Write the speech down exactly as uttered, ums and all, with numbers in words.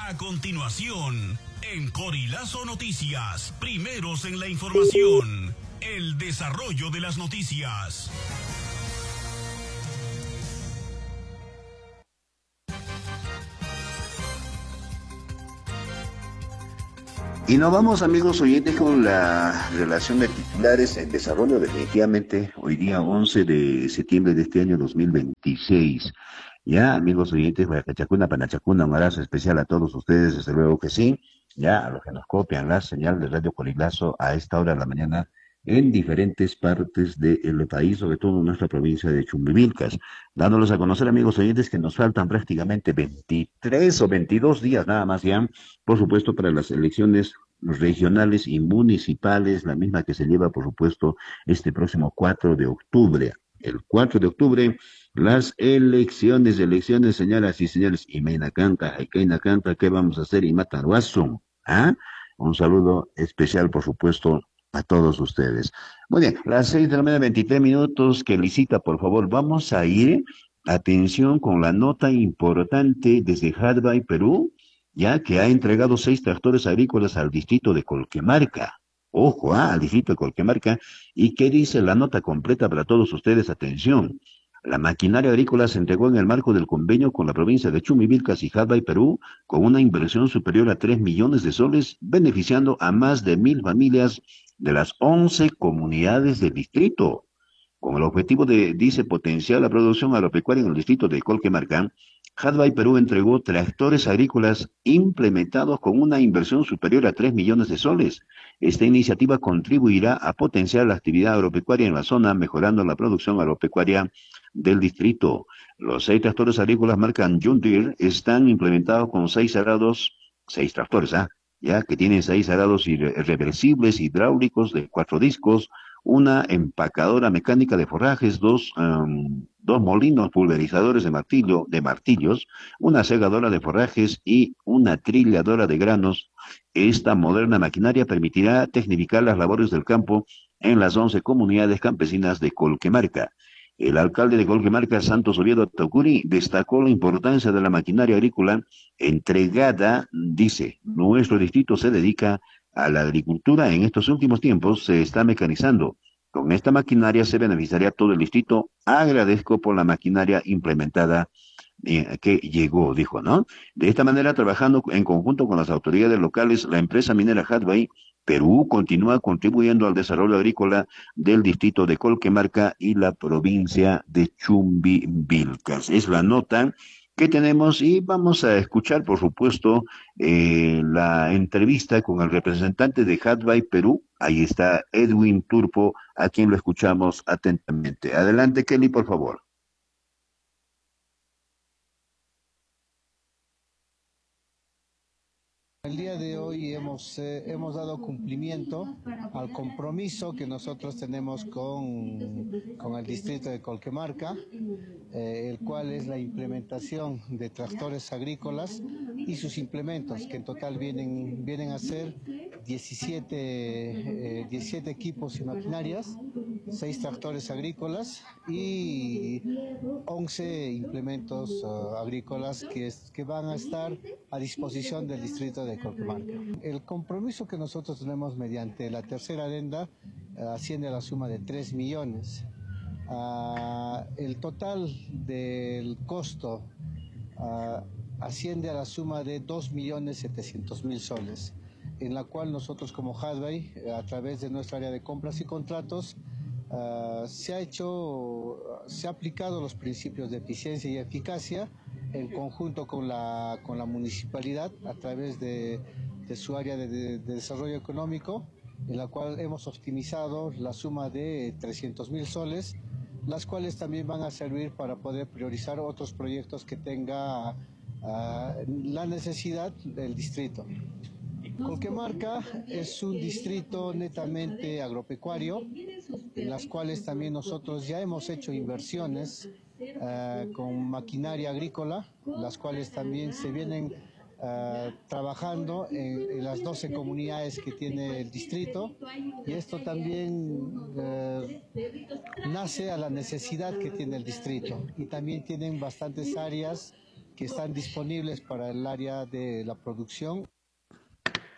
A continuación, en Corilazo Noticias, primeros en la información, el desarrollo de las noticias. Y nos vamos, amigos oyentes, con la relación de titulares en desarrollo. Definitivamente, hoy día once de septiembre de este año dos mil veintiséis. Ya, amigos oyentes, Guayacachacuna, Panachacuna, un abrazo especial a todos ustedes, desde luego que sí. Ya, a los que nos copian la señal de Radio Corilazo a esta hora de la mañana en diferentes partes del país, sobre todo en nuestra provincia de Chumbivilcas, dándolos a conocer, amigos oyentes, que nos faltan prácticamente veintitrés o veintidós días nada más ya, por supuesto, para las elecciones regionales y municipales, la misma que se lleva, por supuesto, este próximo cuatro de octubre. El cuatro de octubre, las elecciones, elecciones, señoras y señores, y Meina Canta, Jaikeina Canta, ¿qué vamos a hacer? Y Mataruazo, ¿ah? Un saludo especial, por supuesto, a todos ustedes. Muy bien, las seis de la mañana, veintitrés minutos, que licita, por favor, vamos a ir, atención, con la nota importante desde Hadbay, Perú, ya que ha entregado seis tractores agrícolas al distrito de Colquemarca. Ojo, ah, al distrito de Colquemarca. ¿Y qué dice la nota completa para todos ustedes? Atención. La maquinaria agrícola se entregó en el marco del convenio con la provincia de Chumbivilcas y Hadbay, Perú, con una inversión superior a tres millones de soles, beneficiando a más de mil familias de las once comunidades del distrito. Con el objetivo de, dice, potenciar la producción agropecuaria en el distrito de Colquemarca, Hadbay Perú entregó tractores agrícolas implementados con una inversión superior a tres millones de soles. Esta iniciativa contribuirá a potenciar la actividad agropecuaria en la zona, mejorando la producción agropecuaria del distrito. Los seis tractores agrícolas marca John Deere están implementados con seis arados, seis tractores, ¿ah? Ya que tienen seis arados reversibles hidráulicos de cuatro discos, una empacadora mecánica de forrajes, dos, um, dos molinos pulverizadores de martillo, de martillos, una segadora de forrajes y una trilladora de granos. Esta moderna maquinaria permitirá tecnificar las labores del campo en las once comunidades campesinas de Colquemarca. El alcalde de Colquemarca, Santos Oviedo Tocuri, destacó la importancia de la maquinaria agrícola entregada, dice, nuestro distrito se dedica a la agricultura. En estos últimos tiempos se está mecanizando. Con esta maquinaria se beneficiaría todo el distrito. Agradezco por la maquinaria implementada eh, que llegó, dijo, ¿no? De esta manera, trabajando en conjunto con las autoridades locales, la empresa minera Hadbay Perú continúa contribuyendo al desarrollo agrícola del distrito de Colquemarca y la provincia de Chumbivilcas. Es la nota que tenemos y vamos a escuchar, por supuesto, eh, la entrevista con el representante de Hadbay Perú. Ahí está Edwin Turpo, a quien lo escuchamos atentamente. Adelante, Kelly, por favor. El día de hoy hemos, eh, hemos dado cumplimiento al compromiso que nosotros tenemos con, con el distrito de Colquemarca, eh, el cual es la implementación de tractores agrícolas y sus implementos, que en total vienen, vienen a ser diecisiete, eh, diecisiete equipos y maquinarias, seis tractores agrícolas y once implementos uh, agrícolas que, es, que van a estar a disposición del distrito de Colquemarca. El compromiso que nosotros tenemos mediante la tercera adenda uh, asciende a la suma de tres millones. Uh, el total del costo uh, asciende a la suma de dos millones setecientos mil soles, en la cual nosotros como Hadbay, a través de nuestra área de compras y contratos, Uh, se ha hecho, se ha aplicado los principios de eficiencia y eficacia en conjunto con la, con la municipalidad a través de, de su área de, de, de desarrollo económico, en la cual hemos optimizado la suma de trescientos mil soles, las cuales también van a servir para poder priorizar otros proyectos que tenga uh, la necesidad del distrito. Colquemarca es un distrito netamente agropecuario, en las cuales también nosotros ya hemos hecho inversiones uh, con maquinaria agrícola, las cuales también se vienen uh, trabajando en, en las doce comunidades que tiene el distrito, y esto también uh, nace a la necesidad que tiene el distrito, y también tienen bastantes áreas que están disponibles para el área de la producción.